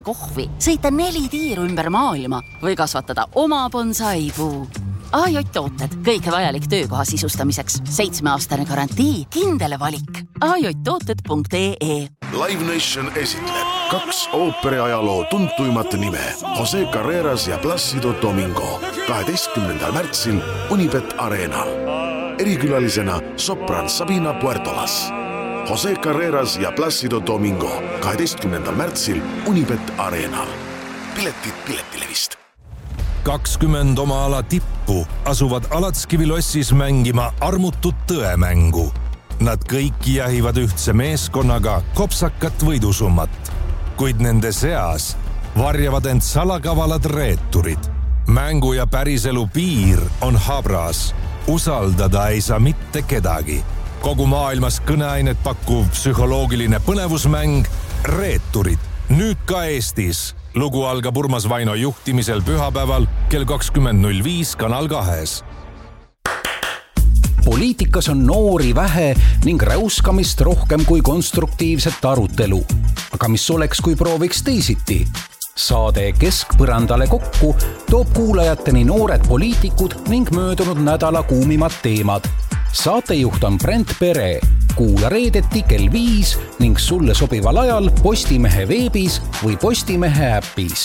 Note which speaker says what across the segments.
Speaker 1: kohvi, sõita 4 tiiru ümber maailma või kasvatada oma bonsaipuu. AJ tooted, kõik vajalik töökoha sisustamiseks. 7-aastane garantii, kindel valik. ajtooted.ee.
Speaker 2: Live Nation esitleb 2 ooperiajaloo tuntuimat nime Jose Carreras ja Plácido Domingo 12. märtsil Unibet Arenal. Erikülalisena sopran Sabina Puertolas. Jose Carreras ja Plácido Domingo 12. märtsil Unibet Arenal. Piletid Piletilevist.
Speaker 3: 20 oma ala tippu asuvad Alatskivi lossis mängima armutut tõemängu. Nad kõik jahivad ühtse meeskonnaga kopsakat võidusummat, kuid nende seas varjavad end salakavalad reeturid. Mängu ja päriselu piir on habras. Usaldada ei saa mitte kedagi. Kogu maailmas kõneainet pakkuv psühholoogiline põnevusmäng Reeturid. Nüüd ka Eestis. Lugu algab Urmas Vaino juhtimisel pühapäeval kell 20.05 Kanal 2.
Speaker 4: Poliitikas on noori vähe ning räuskamist rohkem kui konstruktiivset arutelu. Aga mis oleks, kui prooviks teisiti? Saade Keskpõrandale kokku toob kuulajateni noored poliitikud ning möödunud nädala kuumimad teemad. Saatejuht on Brent Pere. Kuula reedeti kell 5 ning sulle sobival ajal Postimehe veebis või Postimehe äpis.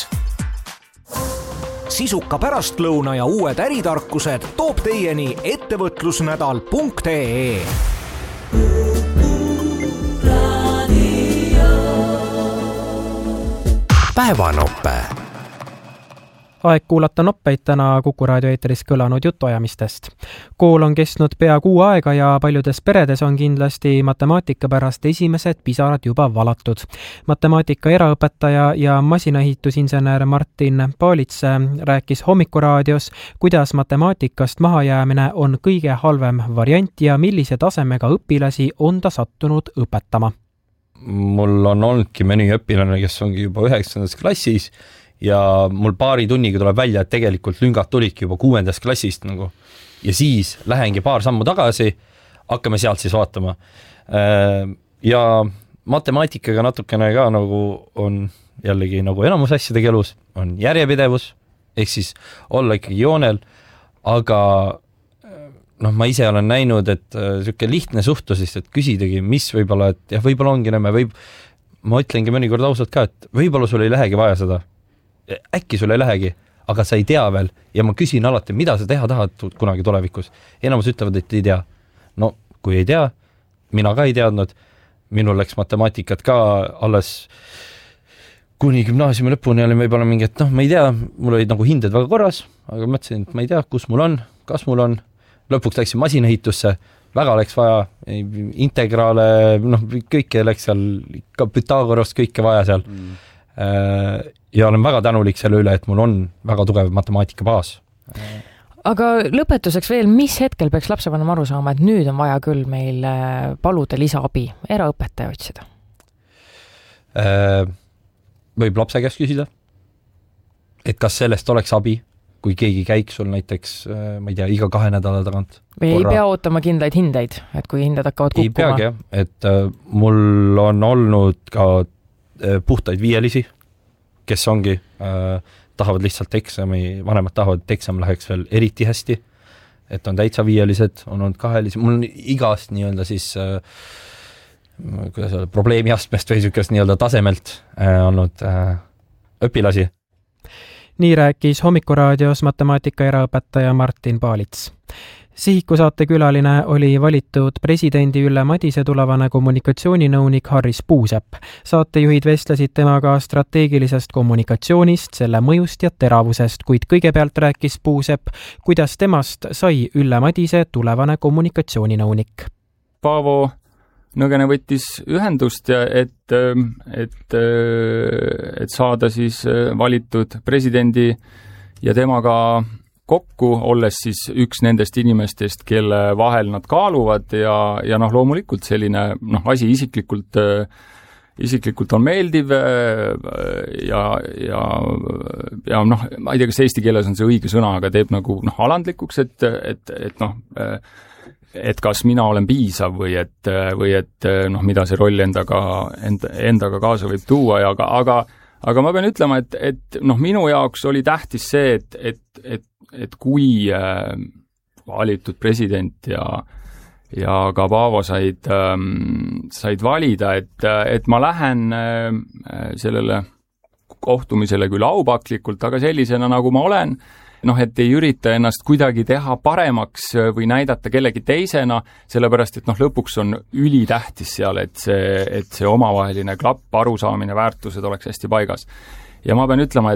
Speaker 5: Sisuka pärastlõuna ja uued äritarkused toob teieni ettevõtlusnädal.ee.
Speaker 6: Päevanoppe.
Speaker 7: Aeg kuulata noppeid täna Kuku raadio eeteris kõlanud jutuajamistest. Kool on kestnud pea kuu aega ja paljudes peredes on kindlasti matemaatika pärast esimesed pisarad juba valatud. Matemaatika eraõpetaja ja masinaehitusinsener Martin Paalits rääkis Hommikuraadios, kuidas matemaatikast mahajäämine on kõige halvem variant ja millise tasemega õpilasi on ta sattunud õpetama.
Speaker 8: Mul on olnudki mõni õpilane, kes ongi juba 9. klassis ja mul paari tunniga tuleb välja, et tegelikult lüngad tulidki juba 6. klassist nagu. Ja siis lähengi paar sammu tagasi, hakkame sealt siis vaatama. Ja matemaatikaga natukene ka nagu on jällegi nagu enamus asjadega elus, on järjepidevus, ehk siis olla ikkagi joonel, aga ma ise olen näinud, et selline lihtne suhtusest, et küsidagi, mis võib-olla, et jah, võib-olla ongi näme, ma ütlengi mõnikord ausalt ka, et võib-olla sul ei lähegi vaja seda. Äkki sul ei lähegi, aga sa ei tea veel ja ma küsin alati, mida sa teha tahad kunagi tulevikus. Enamus ütlevad, et ei tea. No, kui ei tea, mina ka ei teadnud. Minul läks matemaatikat ka alles kuni gümnaasiumi lõpuni oli võib-olla mingi, et ma ei tea, mul olid nagu hinded väga korras, aga mõtlesin, et ma ei tea, kus mul on, kas mul on. Lõpuks läksin masinahitusse, väga läks vaja, integraale, kõike läks seal, ka Pythagorast kõike vaja seal. Ja olen väga tänulik selle üle, et mul on väga tugev matemaatika baas.
Speaker 9: Aga lõpetuseks veel, mis hetkel peaks lapsevanem aru saama, et nüüd on vaja küll meil paluda lisaabi, eraõpetaja otsida?
Speaker 8: Võib lapse käest küsida, et kas sellest oleks abi, kui keegi käiks sul näiteks, ma ei tea, iga 2 nädala tagant.
Speaker 9: Või ei pea ootama kindlaid hindeid, et kui hinded hakkavad kukkuma?
Speaker 8: Ei peagi, jah. Et mul on olnud ka puhtaid viielisi, kes ongi, tahavad lihtsalt eksami, vanemad tahavad, et eksam läheks veel eriti hästi, et on täitsa viielised, on olnud 2-lised, mul on igast nii-öelda siis probleemiastmest või sükest nii-öelda tasemelt olnud õpilasi.
Speaker 7: Nii rääkis Hommikuraadios matemaatika eraõpetaja Martin Paalits. Sihiku saate külaline oli valitud presidendi Ülle Madise tulevane kommunikatsiooninõunik Harris Puusepp. Saatejuhid vestlesid temaga strateegilisest kommunikatsioonist, selle mõjust ja teravusest, kuid kõigepealt rääkis Puusepp, kuidas temast sai Ülle Madise tulevane kommunikatsiooninõunik.
Speaker 10: Paavo Nõgene võttis ühendust, et saada siis valitud presidendi ja temaga kokku, olles siis üks nendest inimestest, kelle vahel nad kaaluvad ja loomulikult selline asi isiklikult on meeldiv ja ma ei tea, kas eesti keeles on see õige sõna, aga teeb nagu alandlikuks, et kas mina olen piisav või et mida see roll endaga kaasa võib tuua, aga aga ma pean ütlema, et minu jaoks oli tähtis see, et kui valitud president ja ka Paavo said valida, et ma lähen sellele kohtumisele küll aupaklikult, aga sellisena, nagu ma olen, et ei ürita ennast kuidagi teha paremaks või näidata kellegi teisena, sellepärast, et lõpuks on ülitähtis seal, et see omavaheline klapp, arusaamine, väärtused oleks hästi paigas. Ja ma pean ütlema,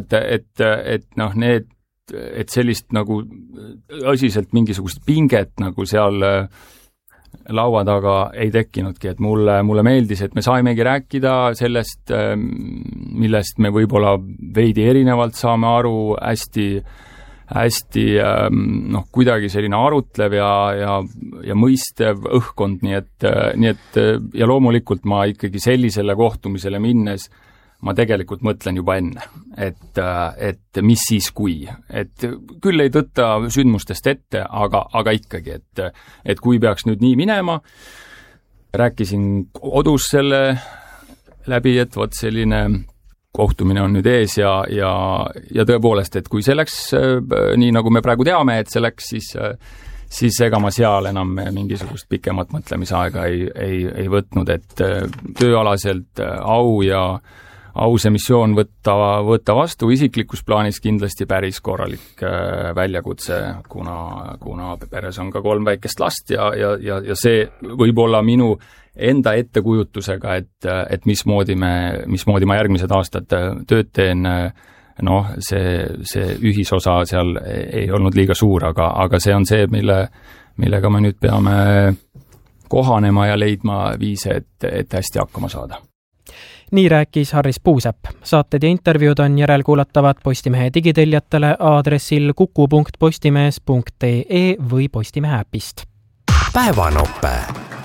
Speaker 10: et sellist nagu õsiselt mingisugust pinget nagu seal laua taga ei tekkinudki, et mulle meeldis, et me saimegi rääkida sellest, millest me võib-olla veidi erinevalt saame aru, hästi kuidagi selline arutlev ja mõistev õhkkond, nii et ja loomulikult ma ikkagi sellisele kohtumisele minnes ma tegelikult mõtlen juba enne, et mis siis kui, et küll ei tõtta sündmustest ette, aga ikkagi, et kui peaks nüüd nii minema, rääkisin kodus selle läbi, et vot selline kohtumine on nüüd ees ja tõepoolest, et kui see läks nii, nagu me praegu teame, et see läks, siis ega ma seal enam mingisugust pikemat mõtlemisaega ei võtnud, et tööalaselt au see missioon võtta vastu, isiklikus plaanis kindlasti päris korralik väljakutse, kuna peres on ka 3 väikest last ja see võib olla minu enda ettekujutusega, et mismoodi ma järgmised aastad tööd teen, see ühisosa seal ei olnud liiga suur, aga see on see, millega me nüüd peame kohanema ja leidma viise, et hästi hakkama saada.
Speaker 7: Nii rääkis Harris Puusepp. Saated ja intervjuud on järelkuulatavad Postimehe digiteljatele aadressil kuku.postimees.ee või Postimehe äpist.
Speaker 6: Päevanope.